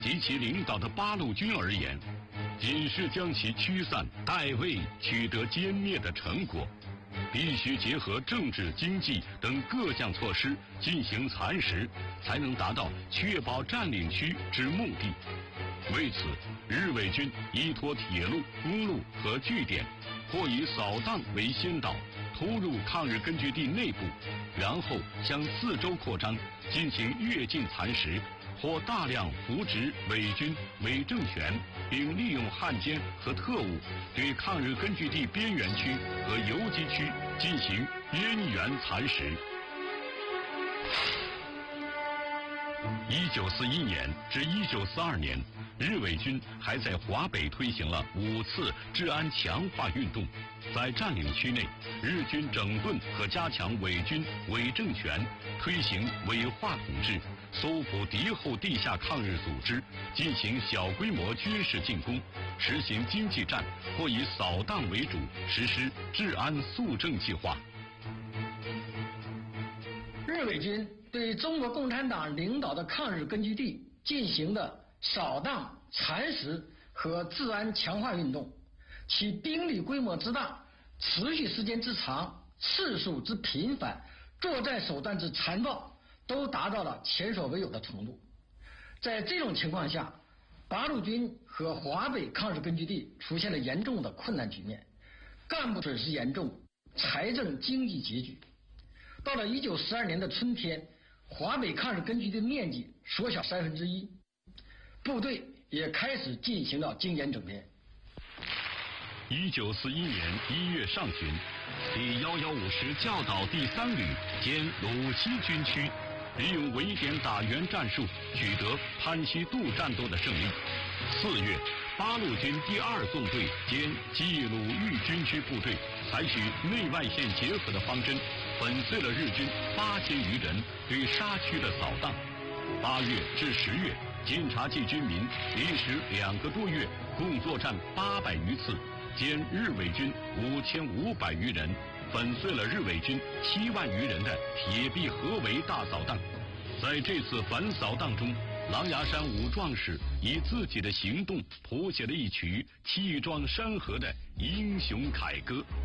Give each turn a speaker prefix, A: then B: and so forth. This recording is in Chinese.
A: 及其领导的八路军而言，仅是将其驱散，代未取得歼灭的成果，必须结合政治、经济等各项措施进行蚕食，才能达到确保占领区之目的。为此，日伪军依托铁路、公路和据点，或以扫荡为先导，突入抗日根据地内部，然后向四周扩张，进行越境蚕食，或大量扶植伪军、伪政权，并利用汉奸和特务对抗日根据地边缘区和游击区进行边缘蚕食。1941年至1942年，日伪军还在华北推行了5次治安强化运动。在占领区内，日军整顿和加强伪军、伪政权，推行伪化统治，搜捕敌后地下抗日组织，进行小规模军事进攻，实行经济战，或以扫荡为主，实施治安肃正计划。
B: 日伪军对中国共产党领导的抗日根据地进行的扫荡、蚕食和治安强化运动，其兵力规模之大、持续时间之长、次数之频繁、作战手段之残暴，都达到了前所未有的程度。在这种情况下，八路军和华北抗日根据地出现了严重的困难局面，干部损失严重，财政经济拮据。到了1942年的春天，华北抗日根据地的面积缩小1/3，部队也开始进行了精简整编。
A: 1941年1月上旬，第115师教导第3旅兼鲁西军区，利用围点打援战术，取得潘溪渡战斗的胜利。4月，八路军第2纵队兼冀鲁豫军区部队，采取内外线结合的方针，粉碎了日军8000余人对沙区的扫荡。8月至10月，晋察冀军民历时2个多月，共作战800余次，歼日伪军5500余人，粉碎了日伪军7万余人的铁壁合围大扫荡。在这次反扫荡中，狼牙山5壮士以自己的行动谱写了一曲气壮山河的英雄凯歌。